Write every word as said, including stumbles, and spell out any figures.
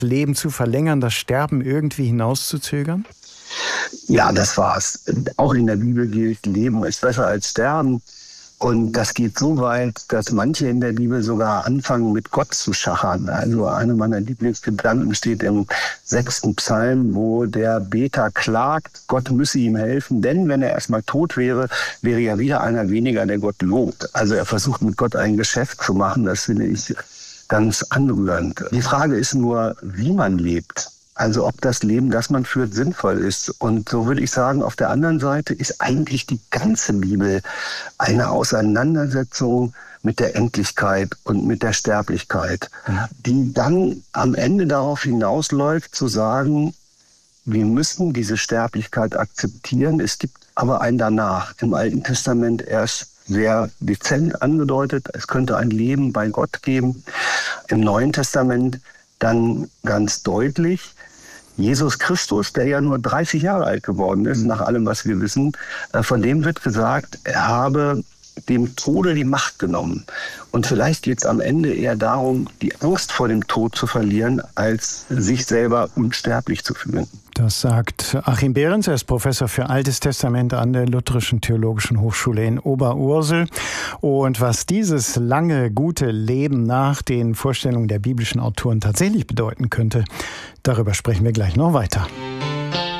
Leben zu verlängern, das Sterben irgendwie hinauszuzögern? Ja, das war's. Auch in der Bibel gilt, Leben ist besser als Sterben. Und das geht so weit, dass manche in der Bibel sogar anfangen, mit Gott zu schachern. Also einer meiner Lieblingsgedanken steht im sechsten Psalm, wo der Beter klagt, Gott müsse ihm helfen, denn wenn er erstmal tot wäre, wäre ja wieder einer weniger, der Gott lobt. Also er versucht mit Gott ein Geschäft zu machen, das finde ich ganz anrührend. Die Frage ist nur, wie man lebt. Also ob das Leben, das man führt, sinnvoll ist. Und so würde ich sagen, auf der anderen Seite ist eigentlich die ganze Bibel eine Auseinandersetzung mit der Endlichkeit und mit der Sterblichkeit, die dann am Ende darauf hinausläuft, zu sagen, wir müssen diese Sterblichkeit akzeptieren. Es gibt aber ein Danach. Im Alten Testament erst sehr dezent angedeutet, es könnte ein Leben bei Gott geben. Im Neuen Testament dann ganz deutlich, Jesus Christus, der ja nur dreißig Jahre alt geworden ist, nach allem, was wir wissen, von dem wird gesagt, er habe dem Tode die Macht genommen. Und vielleicht geht es am Ende eher darum, die Angst vor dem Tod zu verlieren, als sich selber unsterblich zu fühlen. Das sagt Achim Behrens, er ist Professor für Altes Testament an der Lutherischen Theologischen Hochschule in Oberursel. Und was dieses lange, gute Leben nach den Vorstellungen der biblischen Autoren tatsächlich bedeuten könnte, darüber sprechen wir gleich noch weiter.